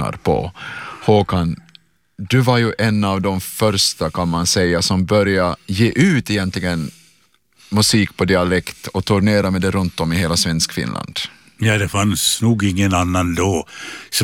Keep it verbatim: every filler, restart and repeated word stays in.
lyssnar på. Håkan, du var ju en av de första, kan man säga, som började ge ut egentligen musik på dialekt och turnera med det runt om i hela Svenskfinland. Ja, det fanns nog ingen annan då. Så